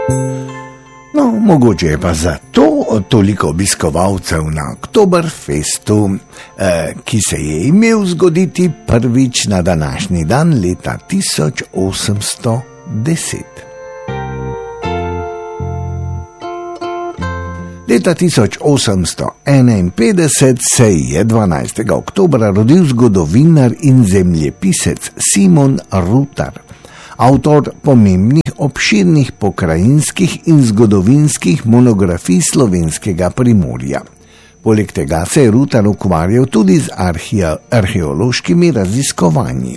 No, mogoče je pa zato toliko obiskovalcev na Oktoberfestu, ki se je imel zgoditi prvič na današnji dan leta 1810. Leta 1851 se je 12. oktobra rodil zgodovinar in zemljepisec Simon Rutar, avtor pomembnih obširnih pokrajinskih in zgodovinskih monografij slovenskega Primorja. Poleg tega se je Rutar ukvarjal tudi z arheološkimi raziskovanji.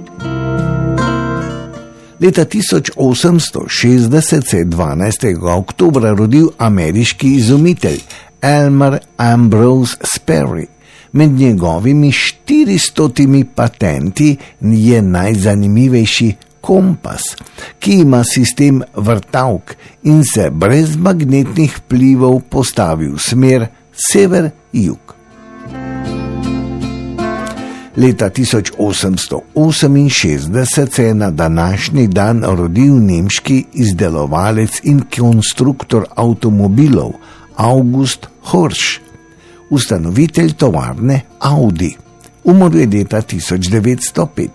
Leta 1860 se je 12. oktobra rodil ameriški izumitelj Elmer Ambrose Sperry. Med njegovimi 400 patenti je najzanimivejši kompas, ki ima sistem vrtavk in se brez magnetnih vplivov postavi v smer sever-jug. Leta 1868 se je na današnji dan rodil nemški izdelovalec in konstruktor avtomobilov August Horch, ustanovitelj tovarne Audi. Umrl je leta 1915.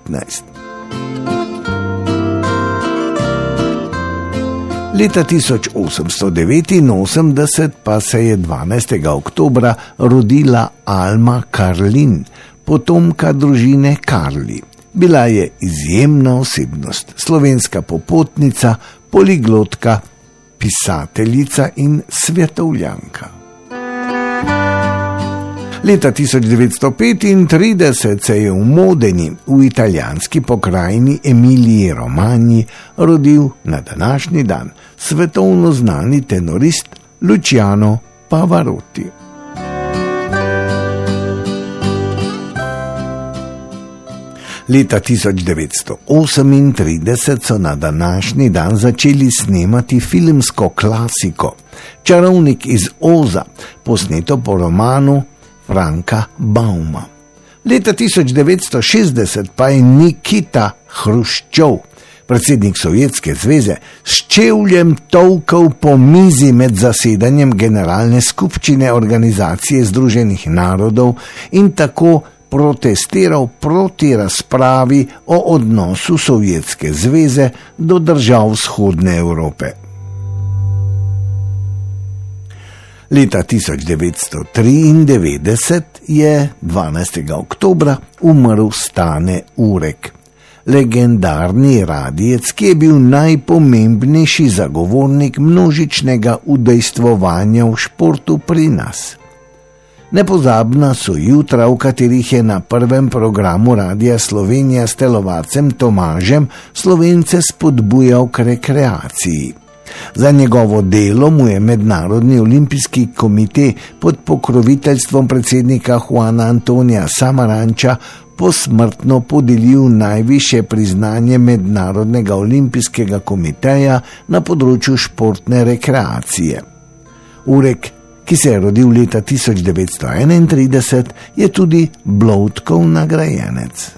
Leta 1889 pa se je 12. oktobra rodila Alma Karlin, potomka družine Karli. Bila je izjemna osebnost, slovenska popotnica, poliglotka, pisateljica in svetovljanka. Leta 1935 se je v Modeni v italijanski pokrajini Emiliji Romagni rodil na današnji dan svetovno znani tenorist Luciano Pavarotti. Leta 1938 so na današnji dan začeli snemati filmsko klasiko Čarovnik iz Oza, posneto po romanu Franka Bauma. Leta 1960 pa je Nikita Hruščov, predsednik Sovjetske zveze, s čevljem tolkel po mizi med zasedanjem Generalne skupščine Organizacije združenih narodov in tako protestiral proti razpravi o odnosu Sovjetske zveze do držav vzhodne Evrope. Leta 1993 je 12. oktobra umrl Stane Urek, legendarni radijec, ki je bil najpomembnejši zagovornik množičnega udejstvovanja v športu pri nas. Nepozabna so jutra, v katerih je na prvem programu Radia Slovenija s telovacem Tomažem Slovence spodbujal k rekreaciji. Za njegovo delo mu je Mednarodni olimpijski komite pod pokroviteljstvom predsednika Juana Antonija Samaranča posmrtno podelil najvišje priznanje Mednarodnega olimpijskega komiteja na področju športne rekreacije. Urek, ki se je rodil leta 1931, je tudi Bloudkov nagrajenec.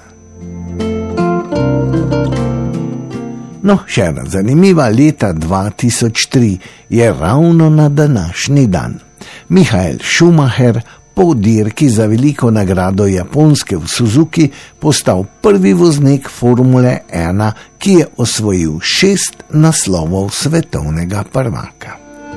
No, še ena zanimiva, leta 2003 je ravno na današnji dan Michael Schumacher po dirki za veliko nagrado Japonske v Suzuki postal prvi voznik Formule 1, ki je osvojil 6 naslovov svetovnega prvaka.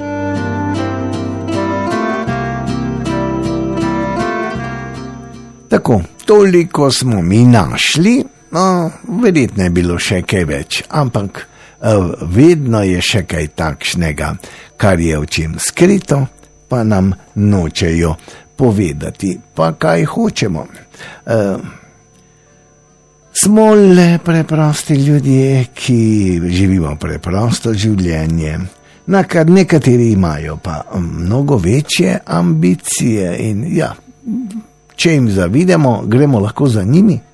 Tako, toliko smo mi našli. No, verjetno je bilo še kaj več, ampak vedno je še kaj takšnega, kar je očem skrito, pa nam nočejo povedati, pa kaj hočemo. Smo le preprosti ljudje, ki živimo preprosto življenje, nekateri imajo pa mnogo večje ambicije in ja, če jim zavidamo, gremo lahko za njimi.